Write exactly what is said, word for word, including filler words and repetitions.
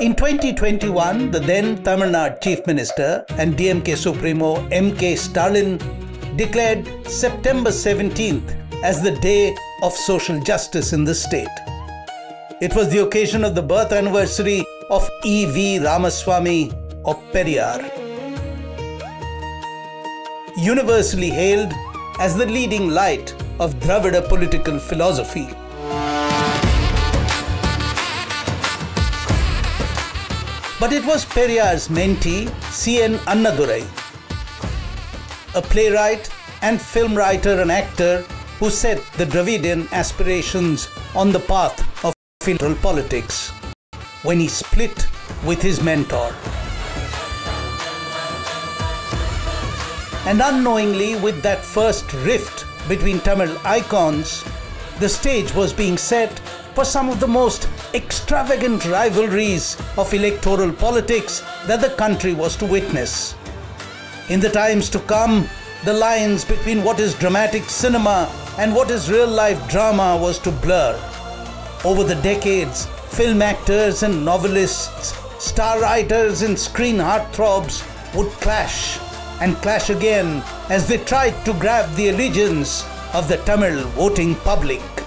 In twenty twenty-one, the then Tamil Nadu Chief Minister and D M K Supremo M K Stalin declared September seventeenth as the Day of Social Justice in the state. It was the occasion of the birth anniversary of E V Ramaswamy of Periyar, universally hailed as the leading light of Dravida political philosophy. But it was Periyar's mentee, C N Annadurai, a playwright and film writer and actor who set the Dravidian aspirations on the path of electoral politics when he split with his mentor. And unknowingly, with that first rift between Tamil icons, the stage was being set for some of the most extravagant rivalries of electoral politics that the country was to witness. In the times to come, the lines between what is dramatic cinema and what is real-life drama was to blur. Over the decades, film actors and novelists, star writers and screen heartthrobs would clash and clash again as they tried to grab the allegiance of the Tamil voting public.